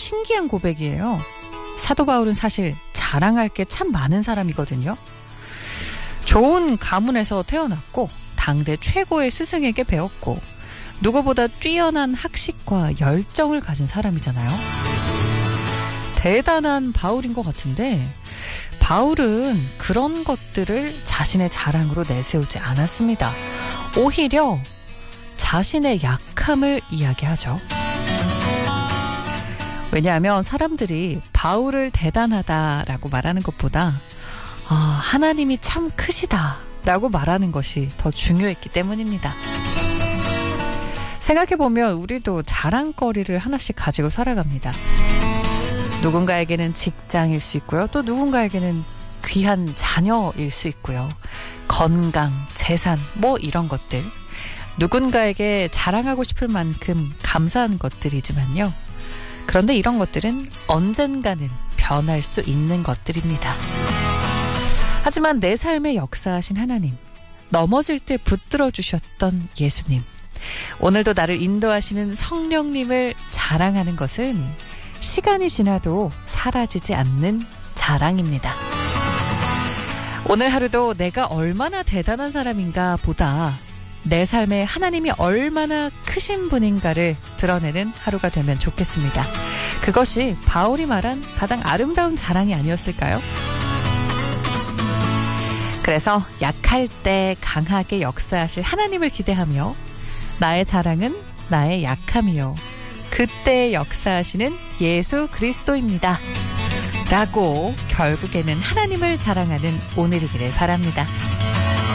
신기한 고백이에요. 사도 바울은 사실 자랑할 게 참 많은 사람이거든요. 좋은 가문에서 태어났고 당대 최고의 스승에게 배웠고 누구보다 뛰어난 학식과 열정을 가진 사람이잖아요. 대단한 바울인 것 같은데 바울은 그런 것들을 자신의 자랑으로 내세우지 않았습니다. 오히려 자신의 약함을 이야기하죠. 왜냐하면 사람들이 바울을 대단하다라고 말하는 것보다 하나님이 참 크시다라고 말하는 것이 더 중요했기 때문입니다. 생각해보면 우리도 자랑거리를 하나씩 가지고 살아갑니다. 누군가에게는 직장일 수 있고요. 또 누군가에게는 귀한 자녀일 수 있고요. 건강, 재산, 뭐 이런 것들. 누군가에게 자랑하고 싶을 만큼 감사한 것들이지만요. 그런데 이런 것들은 언젠가는 변할 수 있는 것들입니다. 하지만 내 삶에 역사하신 하나님, 넘어질 때 붙들어 주셨던 예수님, 오늘도 나를 인도하시는 성령님을 자랑하는 것은 시간이 지나도 사라지지 않는 자랑입니다. 오늘 하루도 내가 얼마나 대단한 사람인가 보다 내 삶에 하나님이 얼마나 크신 분인가를 드러내는 하루가 되면 좋겠습니다. 그것이 바울이 말한 가장 아름다운 자랑이 아니었을까요? 그래서 약할 때 강하게 역사하실 하나님을 기대하며 나의 자랑은 나의 약함이요. 그때 역사하시는 예수 그리스도입니다. 라고 결국에는 하나님을 자랑하는 오늘이기를 바랍니다.